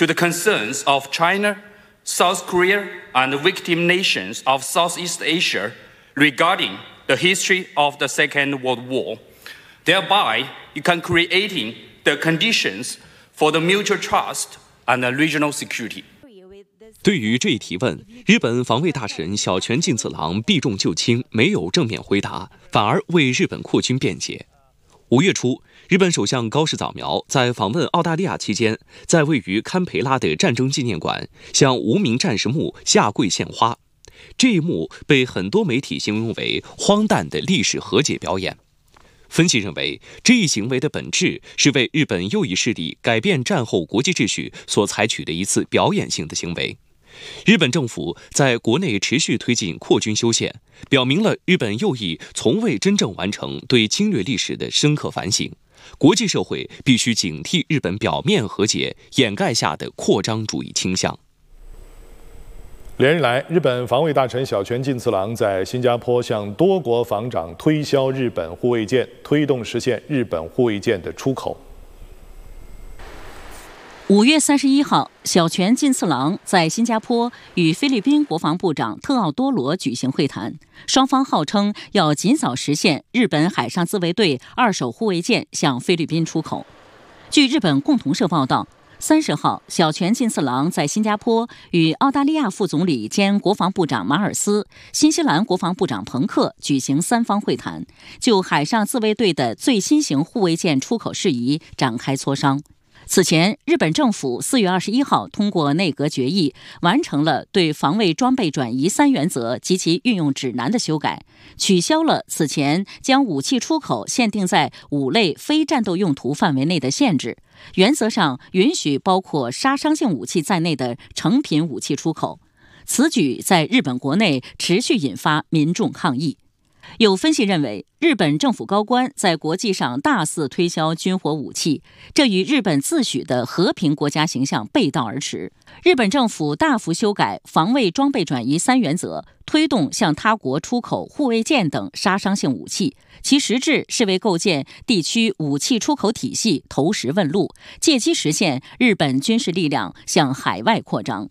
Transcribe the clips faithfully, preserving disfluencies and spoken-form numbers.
to the concerns of China, South Korea, and victim nations of Southeast Asia regarding the history of the Second World War. Thereby, you can creating the conditions for the mutual trust and the regional security. 对于这一提问，日本防卫大臣小泉进次郎避重就轻，没有正面回答，反而为日本扩军辩解。五月初，日本首相高市早苗在访问澳大利亚期间，在位于堪培拉的战争纪念馆向无名战士墓下跪献花，这一幕被很多媒体形容为荒诞的历史和解表演。分析认为，这一行为的本质是为日本右翼势力改变战后国际秩序所采取的一次表演性的行为。日本政府在国内持续推进扩军修宪，表明了日本右翼从未真正完成对侵略历史的深刻反省。国际社会必须警惕日本表面和解掩盖下的扩张主义倾向。 连日来，日本防卫大臣小泉进次郎在新加坡向多国防长推销日本护卫舰，推动实现日本护卫舰的出口。 五月三十一号，小泉进次郎在新加坡与菲律宾国防部长特奥多罗举行会谈，双方号称要尽早实现日本海上自卫队二手护卫舰向菲律宾出口。据日本共同社报道，三十号，小泉进次郎在新加坡与澳大利亚副总理兼国防部长马尔斯、新西兰国防部长彭克举行三方会谈，就海上自卫队的最新型护卫舰出口事宜展开磋商。此前，日本政府四月二十一号通过内阁决议，完成了对防卫装备转移三原则及其运用指南的修改，取消了此前将武器出口限定在五类非战斗用途范围内的限制，原则上允许包括杀伤性武器在内的成品武器出口。此举在日本国内持续引发民众抗议。有分析认为，日本政府高官在国际上大肆推销军火武器，这与日本自诩的和平国家形象背道而驰。日本政府大幅修改防卫装备转移三原则，推动向他国出口护卫舰等杀伤性武器，其实质是为构建地区武器出口体系投石问路，借机实现日本军事力量向海外扩张。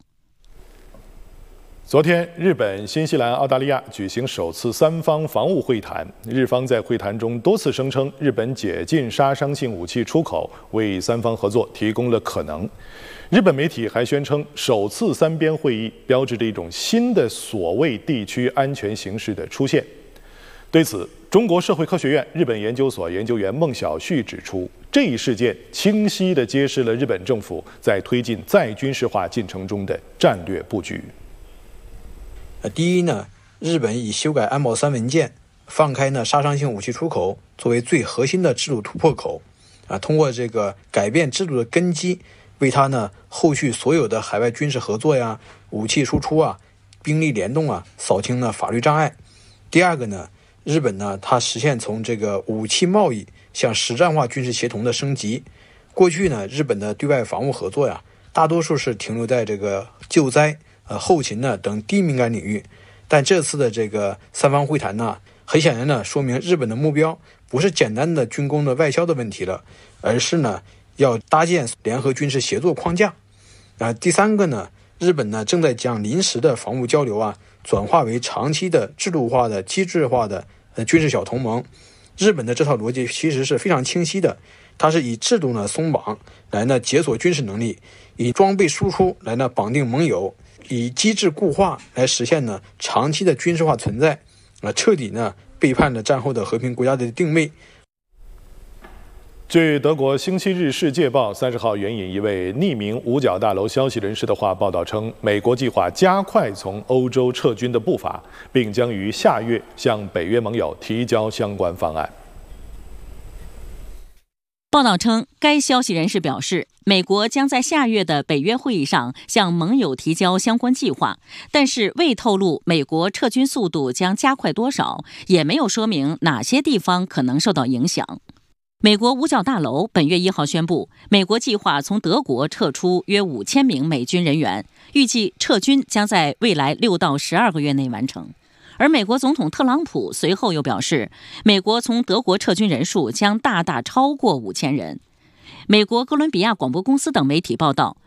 昨天，日本、新西兰、澳大利亚举行首次三方防务会谈。日方在会谈中多次声称，日本解禁杀伤性武器出口为三方合作提供了可能。日本媒体还宣称，首次三边会议标志着一种新的所谓地区安全形势的出现。对此，中国社会科学院日本研究所研究员孟晓旭指出，这一事件清晰地揭示了日本政府在推进再军事化进程中的战略布局。 呃，第一呢，日本以修改安保三文件，放开呢杀伤性武器出口作为最核心的制度突破口，啊，通过这个改变制度的根基，为它呢后续所有的海外军事合作呀、武器输出啊、兵力联动啊，扫清了法律障碍。第二个呢，日本呢它实现从这个武器贸易向实战化军事协同的升级。过去呢，日本的对外防务合作呀，大多数是停留在这个救灾。呃，后勤呢等低敏感领域，但这次的这个三方会谈呢，很显然呢，说明日本的目标不是简单的军工的外销的问题了，而是呢要搭建联合军事协作框架。啊，第三个呢，日本呢正在将临时的防务交流啊，转化为长期的制度化的机制化的呃军事小同盟。日本的这套逻辑其实是非常清晰的，它是以制度呢松绑来呢解锁军事能力，以装备输出来呢绑定盟友。以机制固化来实现呢长期的军事化存在，啊，彻底呢背叛了战后的和平国家的定位。 据德国《星期日世界报》三十号援引一位匿名五角大楼消息人士的话报道称，美国计划加快从欧洲撤军的步伐，并将于下月向北约盟友提交相关方案。 报道称，该消息人士表示，美国将在下月的北约会议上向盟友提交相关计划，但是未透露美国撤军速度将加快多少，也没有说明哪些地方可能受到影响。美国五角大楼本月一号宣布，美国计划从德国撤出约五千名美军人员，预计撤军将在未来六到十二个月内完成。而美国总统特朗普随后又表示，美国从德国撤军人数将大大超过五千人。美国哥伦比亚广播公司等媒体报道，